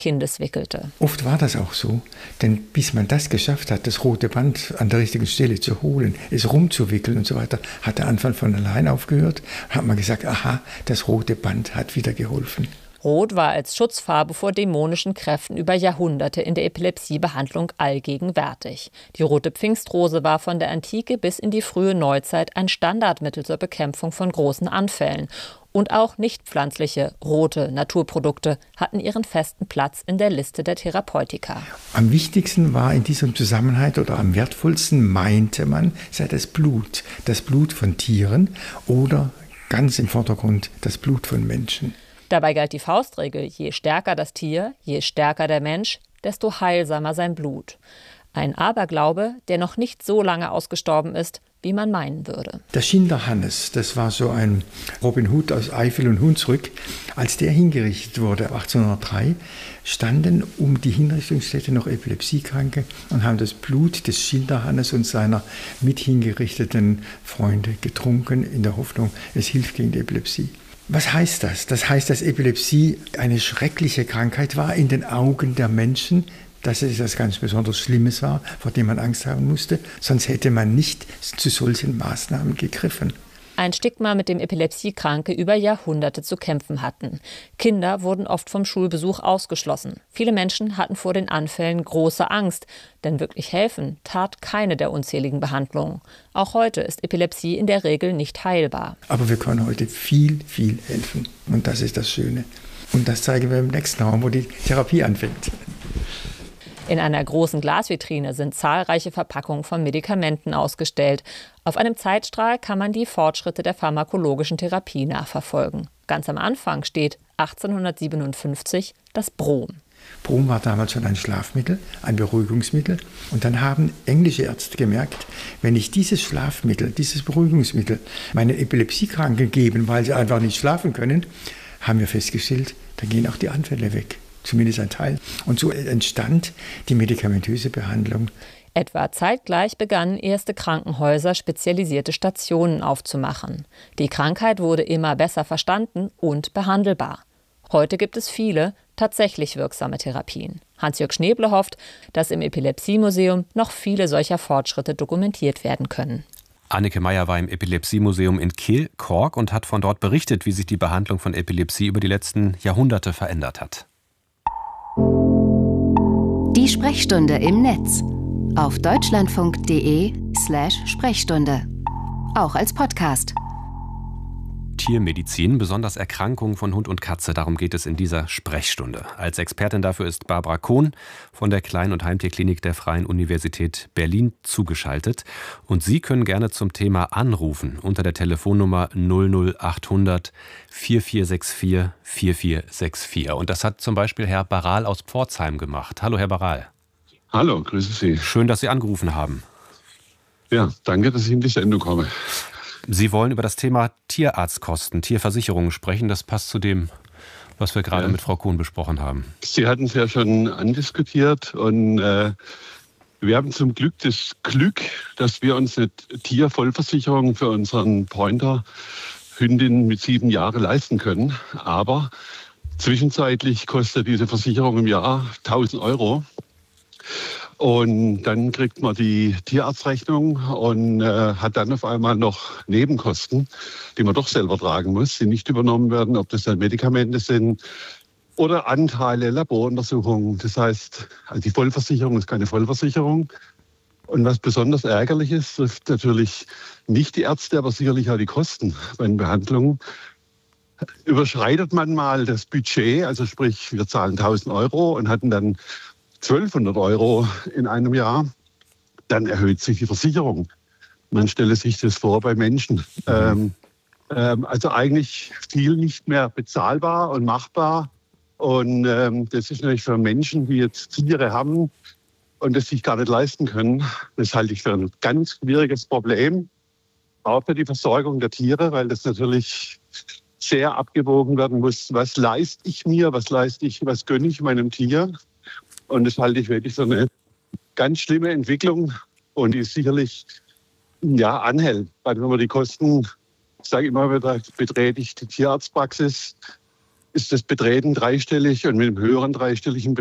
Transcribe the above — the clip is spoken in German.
Kindes wickelte. Oft war das auch so, denn bis man das geschafft hat, das rote Band an der richtigen Stelle zu holen, es rumzuwickeln und so weiter, hat der Anfall von allein aufgehört. Hat man gesagt, aha, das rote Band hat wieder geholfen. Rot war als Schutzfarbe vor dämonischen Kräften über Jahrhunderte in der Epilepsiebehandlung allgegenwärtig. Die rote Pfingstrose war von der Antike bis in die frühe Neuzeit ein Standardmittel zur Bekämpfung von großen Anfällen. Und auch nichtpflanzliche, rote Naturprodukte hatten ihren festen Platz in der Liste der Therapeutika. Am wichtigsten war in diesem Zusammenhang oder am wertvollsten, meinte man, sei das Blut von Tieren oder ganz im Vordergrund das Blut von Menschen. Dabei galt die Faustregel, je stärker das Tier, je stärker der Mensch, desto heilsamer sein Blut. Ein Aberglaube, der noch nicht so lange ausgestorben ist, wie man meinen würde. Der Schinderhannes, das war so ein Robin Hood aus Eifel und Hunsrück. Als der hingerichtet wurde, 1803, standen um die Hinrichtungsstätte noch Epilepsiekranke und haben das Blut des Schinderhannes und seiner mit hingerichteten Freunde getrunken, in der Hoffnung, es hilft gegen die Epilepsie. Was heißt das? Das heißt, dass Epilepsie eine schreckliche Krankheit war in den Augen der Menschen, dass es etwas ganz besonders Schlimmes war, vor dem man Angst haben musste. Sonst hätte man nicht zu solchen Maßnahmen gegriffen. Ein Stigma, mit dem Epilepsiekranke über Jahrhunderte zu kämpfen hatten. Kinder wurden oft vom Schulbesuch ausgeschlossen. Viele Menschen hatten vor den Anfällen große Angst, denn wirklich helfen tat keine der unzähligen Behandlungen. Auch heute ist Epilepsie in der Regel nicht heilbar. Aber wir können heute viel helfen. Und das ist das Schöne. Und das zeigen wir im nächsten Raum, wo die Therapie anfängt. In einer großen Glasvitrine sind zahlreiche Verpackungen von Medikamenten ausgestellt. Auf einem Zeitstrahl kann man die Fortschritte der pharmakologischen Therapie nachverfolgen. Ganz am Anfang steht 1857 das Brom. Brom war damals schon ein Schlafmittel, ein Beruhigungsmittel. Und dann haben englische Ärzte gemerkt, wenn ich dieses Schlafmittel, dieses Beruhigungsmittel meinen Epilepsiekranken geben, weil sie einfach nicht schlafen können, haben wir festgestellt, dann gehen auch die Anfälle weg. Zumindest ein Teil. Und so entstand die medikamentöse Behandlung. Etwa zeitgleich begannen erste Krankenhäuser, spezialisierte Stationen aufzumachen. Die Krankheit wurde immer besser verstanden und behandelbar. Heute gibt es viele tatsächlich wirksame Therapien. Hans-Jörg Schneeble hofft, dass im Epilepsiemuseum noch viele solcher Fortschritte dokumentiert werden können. Anneke Meyer war im Epilepsiemuseum in Kehl, Cork, und hat von dort berichtet, wie sich die Behandlung von Epilepsie über die letzten Jahrhunderte verändert hat. Die Sprechstunde im Netz auf deutschlandfunk.de/Sprechstunde. Auch als Podcast. Tiermedizin, besonders Erkrankungen von Hund und Katze, darum geht es in dieser Sprechstunde. Als Expertin dafür ist Barbara Kohn von der Klein- und Heimtierklinik der Freien Universität Berlin zugeschaltet. Und Sie können gerne zum Thema anrufen unter der Telefonnummer 00800 4464 4464. Und das hat zum Beispiel Herr Baral aus Pforzheim gemacht. Hallo, Herr Baral. Hallo, grüße Sie. Schön, dass Sie angerufen haben. Ja, danke, dass ich in die Sendung komme. Sie wollen über das Thema Tierarztkosten, Tierversicherungen sprechen. Das passt zu dem, was wir gerade mit Frau Kohn besprochen haben. Sie hatten es ja schon andiskutiert und wir haben zum Glück das Glück, dass wir uns eine Tiervollversicherung für unseren Pointer Hündin mit 7 Jahren leisten können. Aber zwischenzeitlich kostet diese Versicherung im Jahr 1.000 Euro. Und dann kriegt man die Tierarztrechnung und hat dann auf einmal noch Nebenkosten, die man doch selber tragen muss, die nicht übernommen werden, ob das dann Medikamente sind oder Anteile, Laboruntersuchungen. Das heißt, also die Vollversicherung ist keine Vollversicherung. Und was besonders ärgerlich ist, trifft natürlich nicht die Ärzte, aber sicherlich auch die Kosten bei den Behandlungen. Überschreitet man mal das Budget, also sprich, wir zahlen 1.000 Euro und hatten dann 1.200 Euro in einem Jahr, dann erhöht sich die Versicherung. Man stelle sich das vor bei Menschen. Also eigentlich viel nicht mehr bezahlbar und machbar. Und das ist natürlich für Menschen, die jetzt Tiere haben und das sich gar nicht leisten können, das halte ich für ein ganz schwieriges Problem. Auch für die Versorgung der Tiere, weil das natürlich sehr abgewogen werden muss. Was leiste ich mir, was gönne ich meinem Tier? Und das halte ich wirklich für eine ganz schlimme Entwicklung und die ist sicherlich anhält. Weil wenn man die Kosten, ich sage immer wieder, betrete ich die Tierarztpraxis ist das Betreten dreistellig und mit einem höheren dreistelligen